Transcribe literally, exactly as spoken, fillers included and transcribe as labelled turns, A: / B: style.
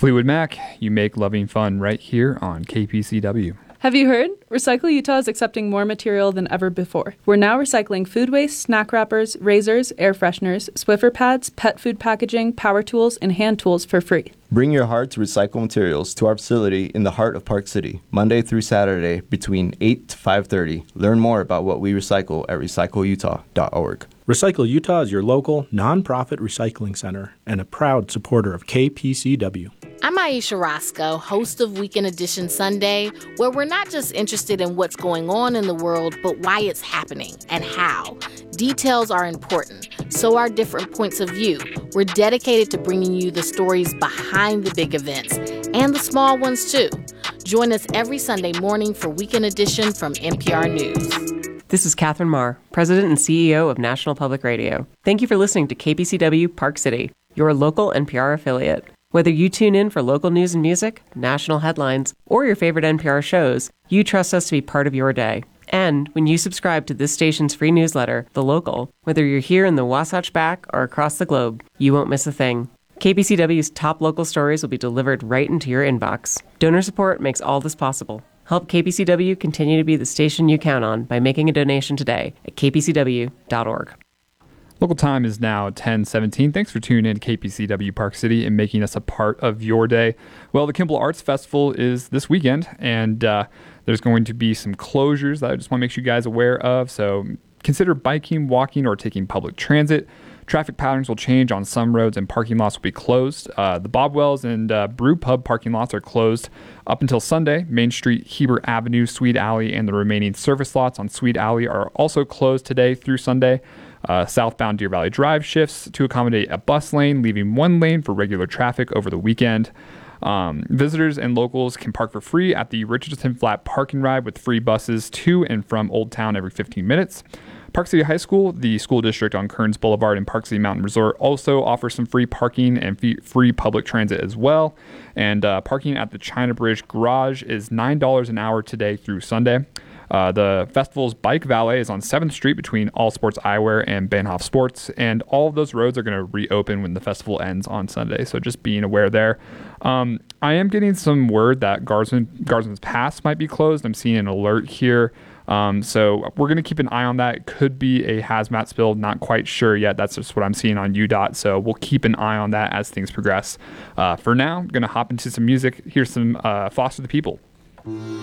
A: Fleetwood Mac, you make loving fun right here on K P C W.
B: Have you heard? Recycle Utah is accepting more material than ever before. We're now recycling food waste, snack wrappers, razors, air fresheners, Swiffer pads, pet food packaging, power tools, and hand tools for free.
C: Bring your heart to recycle materials to our facility in the heart of Park City, Monday through Saturday between eight to five thirty. Learn more about what we recycle at recycle utah dot org.
D: Recycle Utah is your local, nonprofit recycling center and a proud supporter of K P C W.
E: I'm Aisha Roscoe, host of Weekend Edition Sunday, where we're not just interested in what's going on in the world, but why it's happening and how. Details are important, so are different points of view. We're dedicated to bringing you the stories behind the big events, and the small ones too. Join us every Sunday morning for Weekend Edition from N P R News.
F: This is Catherine Marr, President and C E O of National Public Radio. Thank you for listening to K P C W Park City, your local N P R affiliate. Whether you tune in for local news and music, national headlines, or your favorite N P R shows, you trust us to be part of your day. And when you subscribe to this station's free newsletter, The Local, whether you're here in the Wasatch Back or across the globe, you won't miss a thing. K P C W's top local stories will be delivered right into your inbox. Donor support makes all this possible. Help K P C W continue to be the station you count on by making a donation today at k p c w dot org.
A: Local time is now ten seventeen. Thanks for tuning in to K P C W Park City and making us a part of your day. Well, the Kimball Arts Festival is this weekend, and uh, there's going to be some closures that I just want to make you guys aware of. So consider biking, walking, or taking public transit. Traffic patterns will change on some roads, and parking lots will be closed. Uh, the Bobwells and uh, Brew Pub parking lots are closed up until Sunday. Main Street, Hebert Avenue, Sweet Alley, and the remaining service lots on Sweet Alley are also closed today through Sunday. Uh, southbound Deer Valley Drive shifts to accommodate a bus lane, leaving one lane for regular traffic over the weekend. Um, visitors and locals can park for free at the Richardson Flat parking ride with free buses to and from Old Town every fifteen minutes. Park City High School, the school district on Kearns Boulevard and Park City Mountain Resort, also offers some free parking and fee- free public transit as well. And uh, parking at the China Bridge Garage is nine dollars an hour today through Sunday. Uh, the festival's bike valet is on seventh Street between All Sports Eyewear and Bahnhof Sports, and all of those roads are going to reopen when the festival ends on Sunday, so just being aware there. Um, I am getting some word that Garsman, Garsman's Pass might be closed. I'm seeing an alert here, um, so we're going to keep an eye on that. It could be a hazmat spill, not quite sure yet. That's just what I'm seeing on U D O T, so we'll keep an eye on that as things progress. Uh, for now, I'm going to hop into some music. Here's some uh, Foster the People.